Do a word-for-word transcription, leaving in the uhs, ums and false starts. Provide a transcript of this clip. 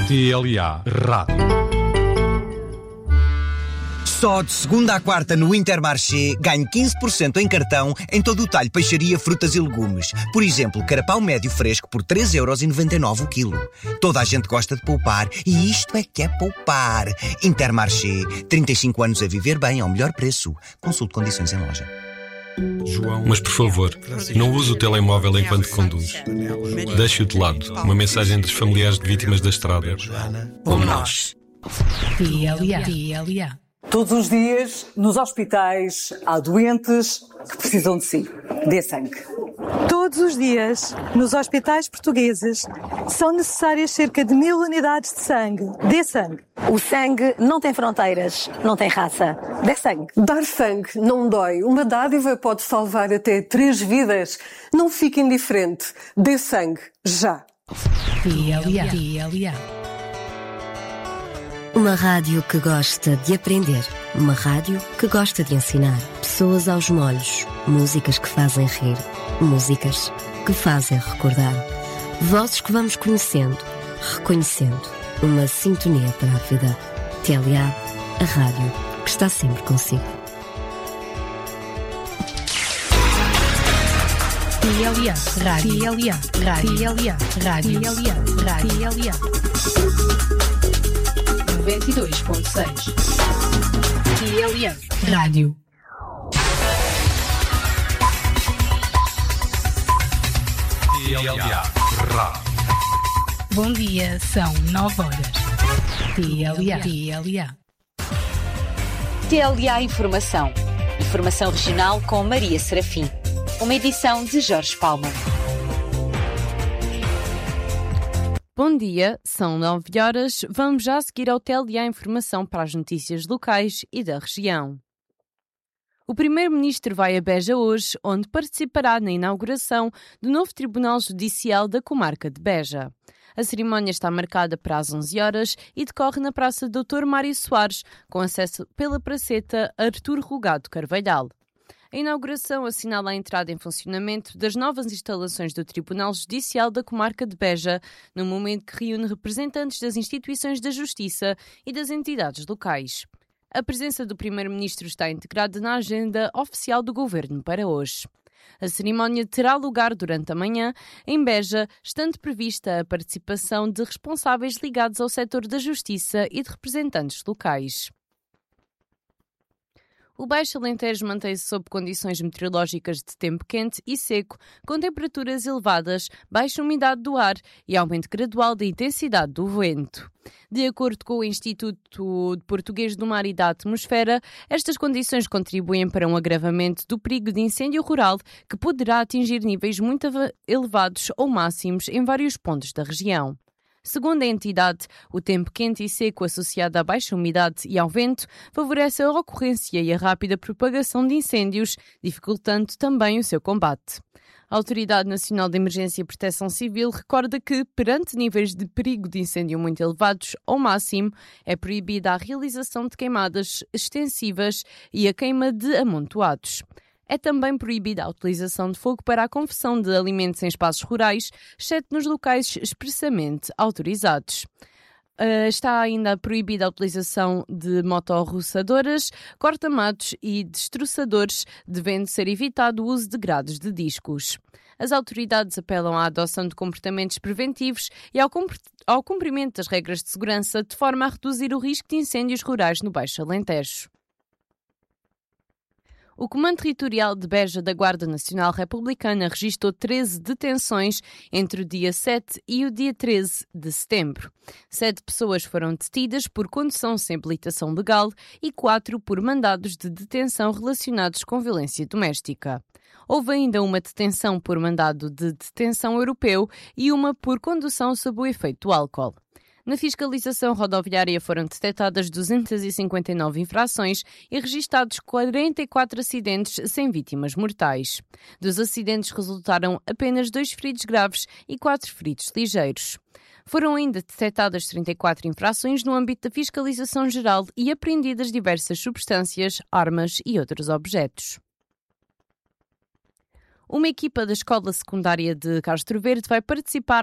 T L A Rádio. Só de segunda à quarta no Intermarché ganho quinze por cento em cartão em todo o talho peixaria, frutas e legumes. Por exemplo, carapau médio fresco por três euros e noventa e nove o quilo. Toda a gente gosta de poupar e isto é que é poupar. Intermarché, trinta e cinco anos a viver bem ao melhor preço. Consulte condições em loja. Mas por favor, não use o telemóvel enquanto conduz. Deixe-o de lado. Uma mensagem dos familiares de vítimas da estrada. Como nós. T L A. T L A. Todos os dias, nos hospitais, há doentes que precisam de si. Dê sangue. Todos os dias, nos hospitais portugueses, são necessárias cerca de mil unidades de sangue. Dê sangue. O sangue não tem fronteiras, não tem raça. Dê sangue. Dar sangue não dói. Uma dádiva pode salvar até três vidas. Não fique indiferente. Dê sangue. Já. T L A. T L A. Uma rádio que gosta de aprender. Uma rádio que gosta de ensinar. Pessoas aos molhos. Músicas que fazem rir. Músicas que fazem recordar. Vozes que vamos conhecendo, reconhecendo. Uma sintonia para a vida. T L A, a rádio que está sempre consigo. T L A. Rádio. T L A. Rádio. T L A. Rádio. T L A. Rádio. T L A. noventa e dois ponto seis. T L A. Rádio. T L A Rádio. Bom dia, são nove horas. T L A. T L A. T L A Informação. Informação regional com Maria Serafim. Uma edição de Jorge Palma. Bom dia, são nove horas. Vamos já seguir ao T L A Informação para as notícias locais e da região. O primeiro-ministro vai a Beja hoje, onde participará na inauguração do novo Tribunal Judicial da comarca de Beja. A cerimónia está marcada para as onze horas e decorre na Praça doutor Mário Soares, com acesso pela Praceta Artur Rogado Carvalhal. A inauguração assinala a entrada em funcionamento das novas instalações do Tribunal Judicial da comarca de Beja, no momento que reúne representantes das instituições da Justiça e das entidades locais. A presença do primeiro-ministro está integrada na agenda oficial do governo para hoje. A cerimónia terá lugar durante a manhã, em Beja, estando prevista a participação de responsáveis ligados ao setor da Justiça e de representantes locais. O Baixo Alentejo mantém-se sob condições meteorológicas de tempo quente e seco, com temperaturas elevadas, baixa umidade do ar e aumento gradual da intensidade do vento. De acordo com o Instituto Português do Mar e da Atmosfera, estas condições contribuem para um agravamento do perigo de incêndio rural, que poderá atingir níveis muito elevados ou máximos em vários pontos da região. Segundo a entidade, o tempo quente e seco associado à baixa umidade e ao vento favorece a ocorrência e a rápida propagação de incêndios, dificultando também o seu combate. A Autoridade Nacional de Emergência e Proteção Civil recorda que, perante níveis de perigo de incêndio muito elevados ao máximo, é proibida a realização de queimadas extensivas e a queima de amontoados. É também proibida a utilização de fogo para a confecção de alimentos em espaços rurais, exceto nos locais expressamente autorizados. Uh, está ainda proibida a utilização de motorroçadoras, corta-matos e destroçadores, devendo ser evitado o uso de grades de discos. As autoridades apelam à adoção de comportamentos preventivos e ao, ao cumprimento das regras de segurança, de forma a reduzir o risco de incêndios rurais no Baixo Alentejo. O Comando Territorial de Beja da Guarda Nacional Republicana registrou treze detenções entre o dia sete e o dia treze de setembro. Sete pessoas foram detidas por condução sem habilitação legal e quatro por mandados de detenção relacionados com violência doméstica. Houve ainda uma detenção por mandado de detenção europeu e uma por condução sob o efeito do álcool. Na fiscalização rodoviária foram detectadas duzentas e cinquenta e nove infrações e registados quarenta e quatro acidentes sem vítimas mortais. Dos acidentes resultaram apenas dois feridos graves e quatro feridos ligeiros. Foram ainda detectadas trinta e quatro infrações no âmbito da fiscalização geral e apreendidas diversas substâncias, armas e outros objetos. Uma equipa da Escola Secundária de Castro Verde vai participar